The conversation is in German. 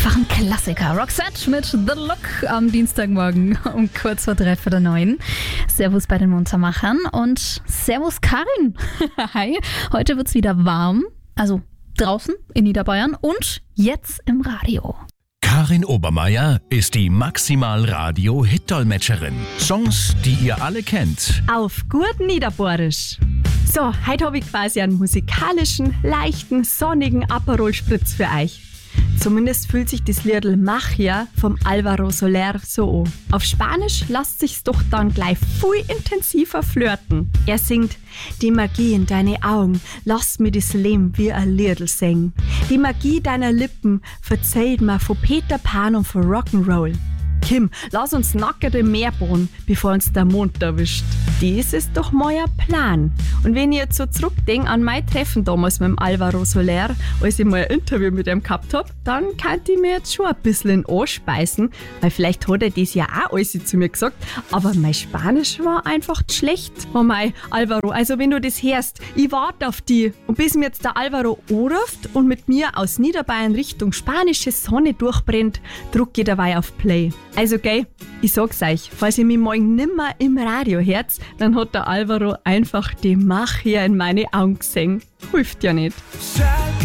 Einfach ein Klassiker. Roxette mit The Look am Dienstagmorgen um kurz vor 8:45. Servus bei den Muntermachern und Servus Karin. Hi, heute wird's wieder warm. Also draußen in Niederbayern und jetzt im Radio. Karin Obermeier ist die Maximal-Radio-Hit-Dolmetscherin. Songs, die ihr alle kennt. Auf gut Niederbohrisch. So, heute habe ich quasi einen musikalischen, leichten, sonnigen Aperol-Spritz für euch. Zumindest fühlt sich das Liedl Magia vom Alvaro Soler so an. Auf Spanisch lässt sich's doch dann gleich viel intensiver flirten. Er singt: Die Magie in deine Augen, lass mir das Leben wie ein Liedl singen. Die Magie deiner Lippen verzählt mir von Peter Pan und von Rock'n'Roll. Kim, lass uns nackert im Meer bohren, bevor uns der Mond erwischt. Das ist doch mein Plan. Und wenn ich jetzt so zurückdenke an mein Treffen damals mit dem Alvaro Soler, als ich mal ein Interview mit ihm gehabt habe, dann kann ich mir jetzt schon ein bisschen anspeisen, weil vielleicht hat er das ja auch alles zu mir gesagt, aber mein Spanisch war einfach schlecht. Oh mein Alvaro, also wenn du das hörst, ich warte auf dich. Und bis mir jetzt der Alvaro anruft und mit mir aus Niederbayern Richtung spanische Sonne durchbrennt, drücke ich dabei auf Play. Also gell, ich sag's euch, falls ihr mich morgen nimmer im Radio hört, dann hat der Alvaro einfach die Magia in meine Augen gesehen. Hilft ja nicht.